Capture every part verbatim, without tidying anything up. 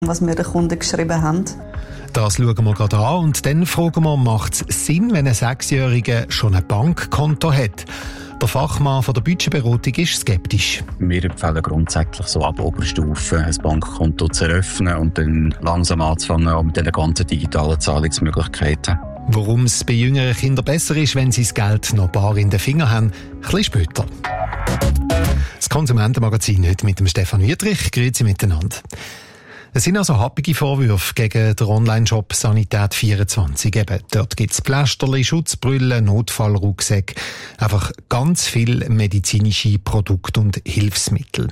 was wir den Kunden geschrieben haben. Das schauen wir gerade an und dann fragen wir, macht es Sinn, wenn ein Sechsjähriger schon ein Bankkonto hat? Der Fachmann von der Budgetberatung ist skeptisch. Wir empfehlen grundsätzlich so ab Oberstufe ein Bankkonto zu eröffnen und dann langsam anzufangen auch mit den ganzen digitalen Zahlungsmöglichkeiten. Warum es bei jüngeren Kindern besser ist, wenn sie das Geld noch bar in den Fingern haben, ein bisschen später. Das Konsumentenmagazin heute mit dem Stefan Wüthrich. Grüezi miteinander. Es sind also happige Vorwürfe gegen den Online-Shop Sanität vierundzwanzig. Eben, dort gibt es Pflasterli, Schutzbrüllen, Notfallrucksäcke, einfach ganz viele medizinische Produkte und Hilfsmittel.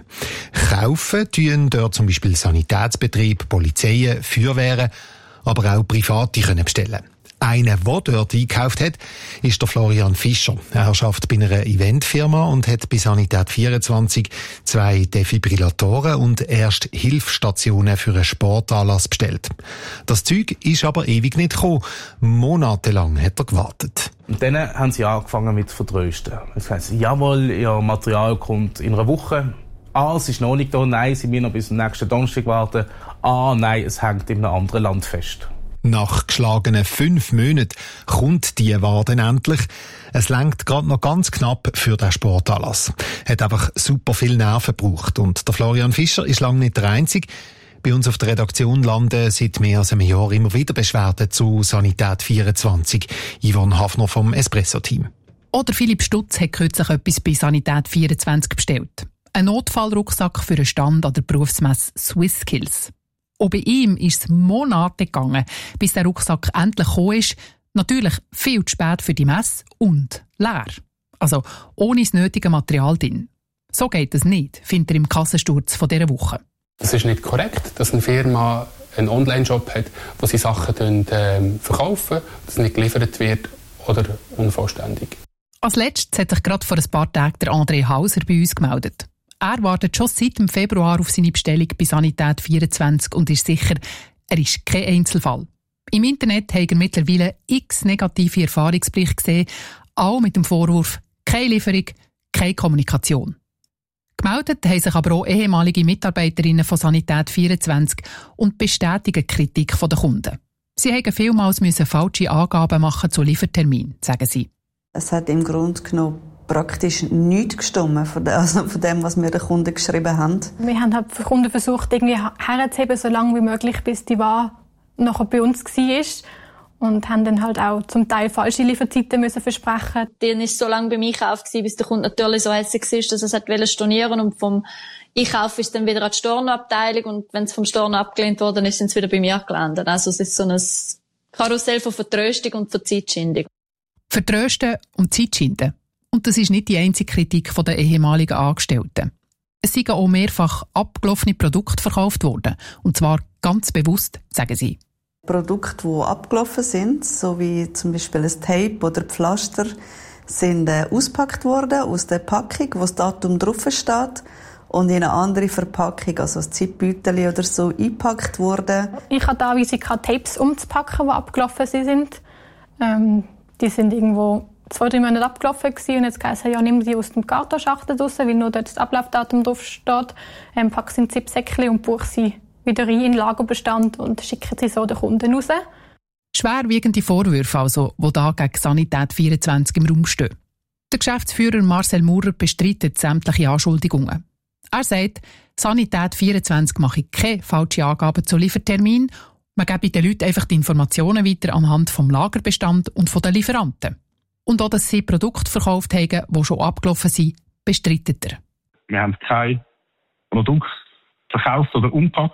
Kaufen tun dort zum Beispiel Sanitätsbetriebe, Polizeien, Feuerwehren, aber auch Private können bestellen. Einer, der dort eingekauft hat, ist der Florian Fischer. Er arbeitet bei einer Eventfirma und hat bei Sanität vierundzwanzig zwei Defibrillatoren und Erste-Hilfsstationen für einen Sportanlass bestellt. Das Zeug ist aber ewig nicht gekommen. Monatelang hat er gewartet. Und dann haben sie angefangen mit zu vertrösten. Das heisst, jawohl, ihr Material kommt in einer Woche. Ah, es ist noch nicht da. Nein, sie müssen noch bis zum nächsten Donnerstag warten. Ah, nein, es hängt in einem anderen Land fest. Nach geschlagenen fünf Monaten kommt die Ware dann endlich. Es reicht gerade noch ganz knapp für den Sportanlass. Hat einfach super viel Nerven gebraucht. Und der Florian Fischer ist lange nicht der Einzige. Bei uns auf der Redaktion landen seit mehr als einem Jahr immer wieder Beschwerden zu Sanität vierundzwanzig. Yvonne Hafner vom Espresso-Team. Oder Philipp Stutz hat kürzlich etwas bei Sanität vierundzwanzig bestellt. Ein Notfallrucksack für einen Stand an der Berufsmesse SwissSkills. Auch bei ihm ist es Monate gegangen, bis der Rucksack endlich gekommen ist. Natürlich viel zu spät für die Messe und leer. Also ohne das nötige Material drin. So geht es nicht, findet er im Kassensturz von dieser Woche. Es ist nicht korrekt, dass eine Firma einen Online-Shop hat, wo sie Sachen ähm, verkaufen, dass nicht geliefert wird oder unvollständig. Als letztes hat sich gerade vor ein paar Tagen der André Hauser bei uns gemeldet. Er wartet schon seit dem Februar auf seine Bestellung bei Sanität vierundzwanzig und ist sicher, er ist kein Einzelfall. Im Internet hat er mittlerweile x negative Erfahrungsberichte gesehen, auch mit dem Vorwurf keine Lieferung, keine Kommunikation. Gemeldet haben sich aber auch ehemalige Mitarbeiterinnen von Sanität vierundzwanzig und bestätigen die Kritik der Kunden. Sie mussten vielmals falsche Angaben machen zu Liefertermin, sagen sie. Es hat im Grunde genommen praktisch nichts gestimmt von dem, also von dem, was wir den Kunden geschrieben haben. Wir haben halt für Kunden versucht, irgendwie herzuheben, so lange wie möglich, bis die Ware nachher bei uns war. Und haben dann halt auch zum Teil falsche Lieferzeiten müssen versprechen. Dann war es so lange beim Einkauf, bis der Kunde natürlich so hässlich war, dass er es stornieren wollte. Und vom Einkauf ist dann wieder an die Stornoabteilung. Und wenn es vom Storno abgelehnt wurde, ist es wieder bei mir gelandet. Also es ist so ein Karussell von Vertröstung und von Zeitschindung. Vertrösten und Zeitschinden. Und das ist nicht die einzige Kritik der ehemaligen Angestellten. Es sind auch mehrfach abgelaufene Produkte verkauft worden. Und zwar ganz bewusst, sagen sie. Produkte, die abgelaufen sind, so wie zum Beispiel ein Tape oder Pflaster, sind äh, ausgepackt worden aus der Packung, wo das Datum drauf steht, und in eine andere Verpackung, also ein Zipbeutel oder so, eingepackt worden. Ich hatte teilweise keine Tapes umzupacken, die abgelaufen sind. Ähm, die sind irgendwo zwei, drei Monate abgelaufen gewesen, und jetzt heisst es, ja, nimm sie aus dem Kartonschachtel raus, weil nur dort das Ablaufdatum drauf steht. Ähm, pack sie in Zipsäckchen und buche sie wieder rein in den Lagerbestand und schicken sie so den Kunden raus. Schwerwiegende Vorwürfe also, die da gegen Sanität vierundzwanzig im Raum stehen. Der Geschäftsführer Marcel Maurer bestreitet sämtliche Anschuldigungen. Er sagt, Sanität vierundzwanzig mache keine falschen Angaben zu Liefertermin. Man gebe den Leuten einfach die Informationen weiter anhand vom Lagerbestand und von den Lieferanten. Und auch, dass sie Produkte verkauft haben, die schon abgelaufen sind, bestreitet er. Wir haben kein Produkt verkauft oder umpackt,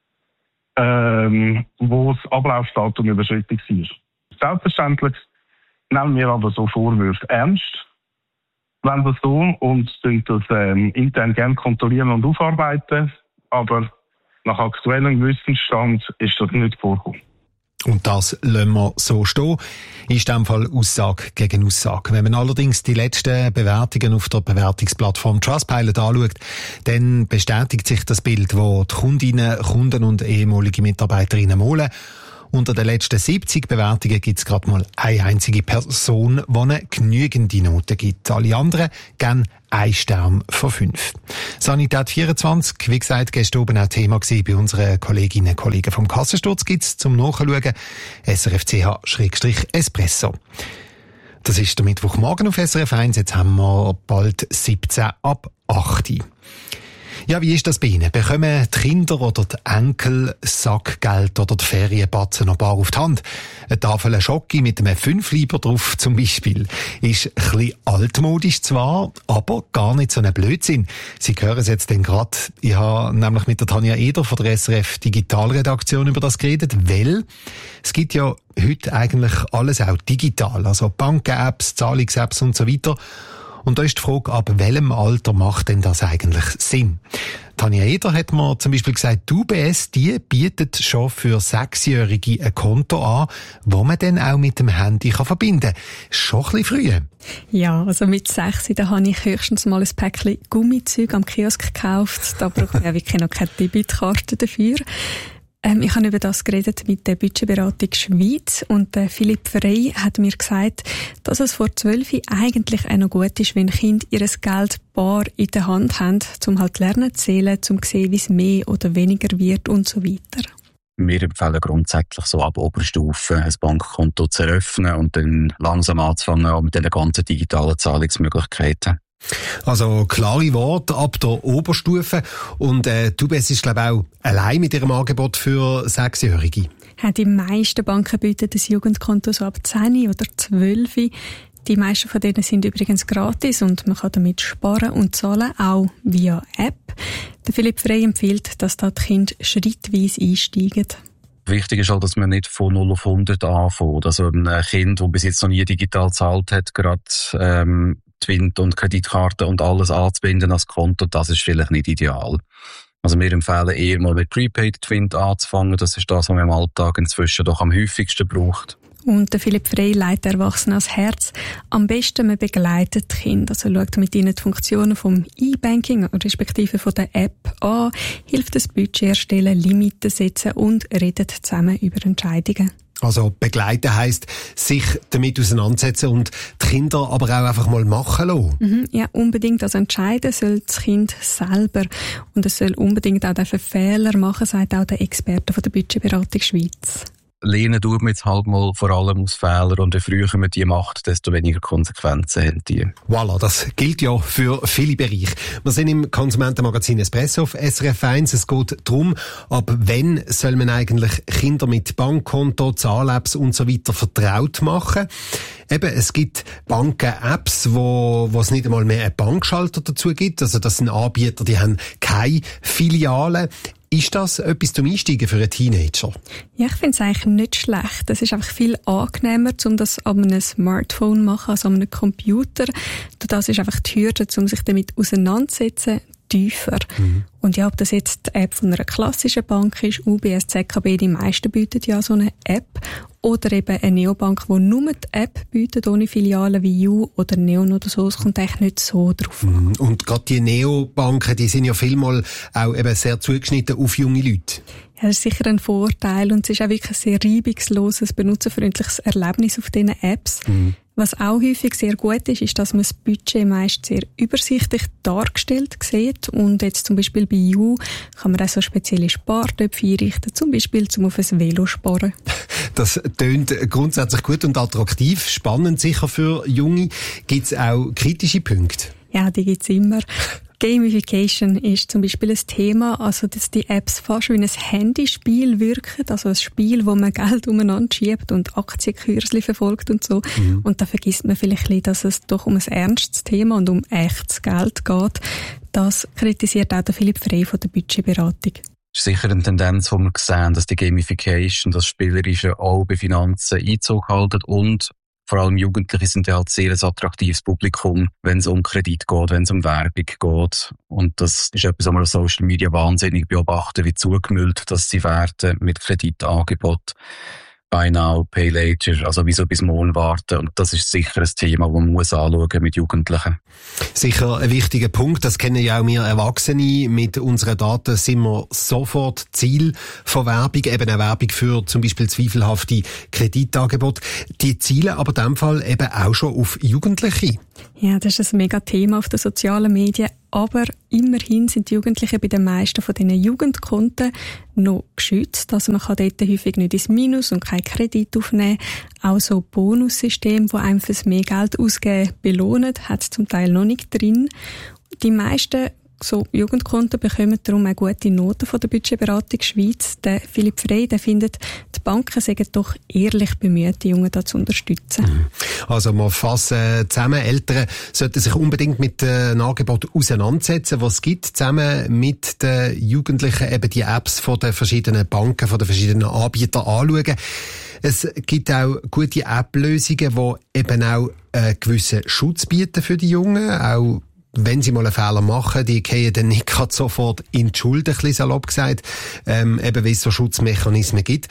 ähm, wo das Ablaufdatum überschritten war. Selbstverständlich nehmen wir aber so Vorwürfe ernst, wenn das so, und das ähm, intern gerne kontrollieren und aufarbeiten, aber nach aktuellem Wissensstand ist das nicht vorgekommen. Und das lassen wir so stehen. Ist in diesem Fall Aussage gegen Aussage. Wenn man allerdings die letzten Bewertungen auf der Bewertungsplattform Trustpilot anschaut, dann bestätigt sich das Bild, das die Kundinnen, Kunden und ehemalige Mitarbeiterinnen malen. Unter den letzten siebzig Bewertungen gibt es gerade mal eine einzige Person, die eine genügende Note gibt. Alle anderen geben ein Stern von fünf. Sanität vierundzwanzig, wie gesagt, gestern oben auch Thema gewesen bei unseren Kolleginnen und Kollegen vom Kassensturz, gibt's zum Nachschauen S R F C H Espresso. Das ist der Mittwochmorgen auf S R F eins, jetzt haben wir bald siebzehn ab acht. Ja, wie ist das bei Ihnen? Bekommen die Kinder oder die Enkel Sackgeld oder die Ferienbatzen noch bar auf die Hand? Eine Tafel Schoki mit einem Fünfliber drauf zum Beispiel. Ist ein bisschen altmodisch zwar, aber gar nicht so ein Blödsinn. Sie hören es jetzt denn gerade. Ich habe nämlich mit der Tanja Eder von der S R F Digitalredaktion über das geredet, weil es gibt ja heute eigentlich alles auch digital. Also Banken-Apps, Zahlungs-Apps und so weiter. Und da ist die Frage, ab welchem Alter macht denn das eigentlich Sinn? Tanja Eder hat mir zum Beispiel gesagt, die U B S, die bietet schon für Sechsjährige ein Konto an, wo man dann auch mit dem Handy kann verbinden kann. Schon ein bisschen früh. Ja, also mit sechs, da habe ich höchstens mal ein Päckchen Gummizeug am Kiosk gekauft. Da brauche ich ja wirklich noch keine Debitkarte dafür. Ähm, ich habe über das geredet mit der Budgetberatung Schweiz und der Philipp Frey hat mir gesagt, dass es vor zwölf eigentlich auch noch gut ist, wenn Kinder ihr Geld bar in der Hand haben, um halt lernen zu zählen, um zu sehen, wie es mehr oder weniger wird und so weiter. Wir empfehlen grundsätzlich so ab Oberstufe ein Bankkonto zu eröffnen und dann langsam anzufangen mit den ganzen digitalen Zahlungsmöglichkeiten. Also klare Worte ab der Oberstufe. Und äh, die U B S ist, glaube ich, auch allein mit ihrem Angebot für Sechsjährige. Ja, die meisten Banken bieten das Jugendkonto so ab zehn oder zwölf. Die meisten von denen sind übrigens gratis und man kann damit sparen und zahlen, auch via App. Der Philipp Frey empfiehlt, dass da die Kinder schrittweise einsteigen. Wichtig ist auch, dass man nicht von null auf hundert anfängt. Also ein Kind, das bis jetzt noch nie digital gezahlt hat, gerade ähm, Twint und Kreditkarte und alles anzubinden als Konto, das ist vielleicht nicht ideal. Also wir empfehlen eher mal mit Prepaid Twint anzufangen. Das ist das, was man im Alltag inzwischen doch am häufigsten braucht. Und der Philipp Frey leitet Erwachsene ans Herz. Am besten man begleitet die Kinder. Also schaut mit ihnen die Funktionen vom E-Banking respektive von der App an, hilft das Budget erstellen, Limiten setzen und redet zusammen über Entscheidungen. Also begleiten heisst, sich damit auseinandersetzen und die Kinder aber auch einfach mal machen lassen. Mhm, ja, unbedingt. Also entscheiden soll das Kind selber. Und es soll unbedingt auch Fehler machen, sagt auch der Experte von der Budgetberatung Schweiz. Lernen tut man jetzt halt mal vor allem aus Fehlern und je früher man die macht, desto weniger Konsequenzen haben die. Voilà, das gilt ja für viele Bereiche. Wir sind im Konsumentenmagazin Espresso auf S R F eins. Es geht darum, ab wann soll man eigentlich Kinder mit Bankkonto, Zahl-Apps und so weiter vertraut machen. Eben, es gibt Banken-Apps, wo, wo es nicht einmal mehr einen Bankschalter dazu gibt. Also das sind Anbieter, die haben keine Filialen. Ist das etwas zum Einsteigen für einen Teenager? Ja, ich finde es eigentlich nicht schlecht. Es ist einfach viel angenehmer, um das an einem Smartphone zu machen, als an einem Computer. Das ist einfach die Hürde, um sich damit auseinanderzusetzen, tiefer. Mhm. Und ja, ob das jetzt die App von einer klassischen Bank ist, U B S, Z K B, die meisten bieten ja so eine App. Oder eben eine Neobank, die nur die App bietet, ohne Filialen wie You oder Neon oder so. Es kommt eigentlich nicht so drauf an. Und gerade die Neobanken, die sind ja vielmal auch eben sehr zugeschnitten auf junge Leute. Ja, das ist sicher ein Vorteil und es ist auch wirklich ein sehr reibungsloses, benutzerfreundliches Erlebnis auf diesen Apps. Mhm. Was auch häufig sehr gut ist, ist, dass man das Budget meist sehr übersichtlich dargestellt sieht. Und jetzt zum Beispiel bei You kann man auch so spezielle Spartöpfe einrichten, zum Beispiel zum auf ein Velo sparen. Das tönt grundsätzlich gut und attraktiv, spannend sicher für Junge. Gibt es auch kritische Punkte? Ja, die gibt's immer. Gamification ist zum Beispiel ein Thema, also dass die Apps fast wie ein Handyspiel wirken, also ein Spiel, wo man Geld umeinander schiebt und Aktienkursli verfolgt und so. Mhm. Und da vergisst man vielleicht ein bisschen, dass es doch um ein ernstes Thema und um echtes Geld geht. Das kritisiert auch der Philipp Frey von der Budgetberatung. Es ist sicher eine Tendenz, wo wir sehen, dass die Gamification, das Spielerische auch bei Finanzen Einzug halten und vor allem Jugendliche sind ja halt sehr ein attraktives Publikum, wenn es um Kredit geht, wenn es um Werbung geht. Und das ist etwas, was wir auf Social Media wahnsinnig beobachten, wie zugemüllt, dass sie werden mit Kreditangeboten. Buy Now, Pay Later, also wieso bis morgen warten. Und das ist sicher ein Thema, das man muss anschauen mit Jugendlichen. Sicher ein wichtiger Punkt, das kennen ja auch wir Erwachsene. Mit unseren Daten sind wir sofort Ziel von Werbung, eben eine Werbung für zum Beispiel zweifelhafte Kreditangebote. Die zielen aber in diesem Fall eben auch schon auf Jugendliche. Ja, das ist ein mega Thema auf den sozialen Medien. Aber immerhin sind die Jugendlichen bei den meisten von diesen Jugendkonten noch geschützt. Also man kann dort häufig nicht ins Minus und keinen Kredit aufnehmen. Auch so Bonussysteme, die einem fürs mehr Geld ausgeben belohnen, hat es zum Teil noch nicht drin. Die meisten so Jugendkonten bekommen darum auch gute Noten von der Budgetberatung Schweiz. Der Philipp Frey, der findet, die Banken seien doch ehrlich bemüht, die Jungen da zu unterstützen. Also wir fassen zusammen, Eltern sollten sich unbedingt mit den Angeboten auseinandersetzen, was es gibt, zusammen mit den Jugendlichen eben die Apps von den verschiedenen Banken, von den verschiedenen Anbietern anschauen. Es gibt auch gute App-Lösungen, die eben auch einen gewissen Schutz bieten für die Jungen, auch wenn sie mal einen Fehler machen, die gehen dann nicht gerade sofort in die Schuld, ein bisschen salopp gesagt, ähm, eben weil es so Schutzmechanismen gibt.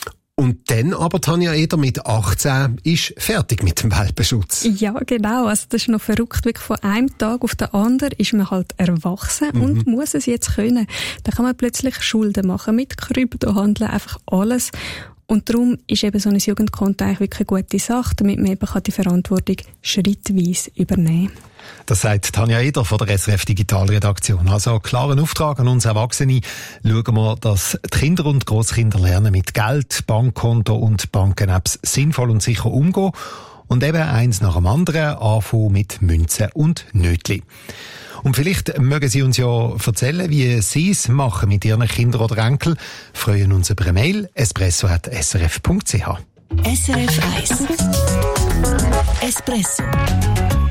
Und dann aber Tanja Eder mit achtzehn ist fertig mit dem Welpenschutz. Ja, genau. Also das ist noch verrückt. Wirklich von einem Tag auf den anderen ist man halt erwachsen mhm. und muss es jetzt können. Da kann man plötzlich Schulden machen, mit Kryptohandeln, einfach alles. Und darum ist eben so ein Jugendkonto eigentlich wirklich eine gute Sache, damit man eben die Verantwortung schrittweise übernehmen kann. Das sagt Tanja Eder von der S R F Digitalredaktion. Also klaren Auftrag an uns Erwachsene. Schauen wir, dass die Kinder und Grosskinder lernen, mit Geld, Bankkonto und Banken-Apps sinnvoll und sicher umgehen. Und eben eins nach dem anderen anfangen mit Münzen und Nötli. Und vielleicht mögen Sie uns ja erzählen, wie Sie es machen mit Ihren Kindern oder Enkeln. Freuen uns über eine Mail, espresso at s r f punkt c h. S R F eins Espresso.